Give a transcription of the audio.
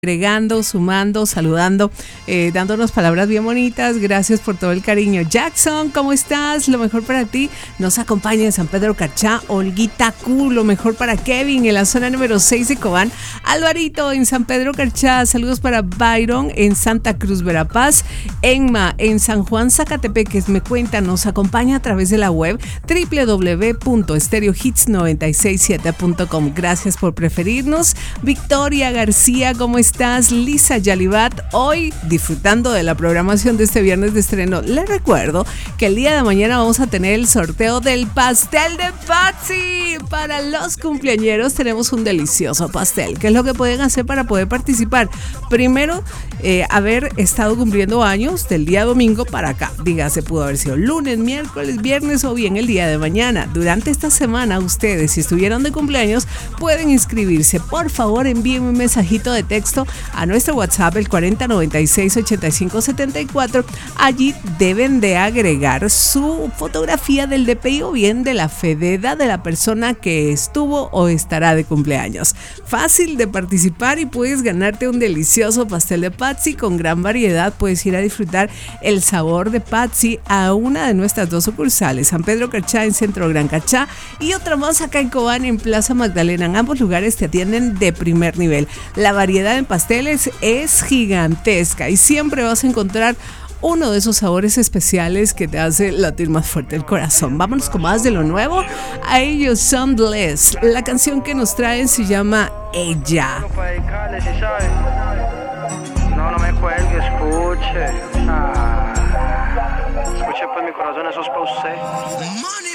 agregando, sumando, saludando, dándonos palabras bien bonitas. Gracias por todo el cariño. Jackson, ¿cómo estás? Lo mejor para ti. Nos acompaña en San Pedro Carchá. Olguita Q, lo mejor para Kevin en la zona número 6 de Cobán. Alvarito en San Pedro Carchá. Saludos para Byron en Santa Cruz, Verapaz. Enma en San Juan, Zacatepeques. Me cuenta, nos acompaña a través de la web www.stereohits967.com. Gracias por preferirnos. Victoria García, ¿cómo estás? Lisa Yalibat, hoy disfrutando de la programación de este viernes de estreno. Les recuerdo que el día de mañana vamos a tener el sorteo del pastel de Patsy. Para los cumpleañeros tenemos un delicioso pastel. ¿Qué es lo que pueden hacer para poder participar? Primero, haber estado cumpliendo años del día domingo para acá. Dígase, pudo haber sido lunes, miércoles, viernes o bien el día de mañana. Durante esta semana, ustedes, si estuvieron de cumpleaños, pueden inscribirse. Por favor, envíenme un mensajito de texto a nuestro WhatsApp, el 4096-8574. Allí deben de agregar su fotografía del DPI o bien de la fededa de la persona que estuvo o estará de cumpleaños. Fácil de participar y puedes ganarte un delicioso pastel de Patsy con gran variedad. Puedes ir a disfrutar el sabor de Patsy a una de nuestras dos sucursales, San Pedro Carchá en Centro Gran Carchá y otra más acá en Cobán en Plaza Magdalena. En ambos lugares te atienden de primer nivel. La variedad en pasteles es gigantesca y siempre vas a encontrar uno de esos sabores especiales que te hace latir más fuerte el corazón. Vámonos con más de lo nuevo. A ellos son Bless. La canción que nos traen se llama Ella. No me cuelgue, escuche. Escuche pues mi corazón, eso es para usted.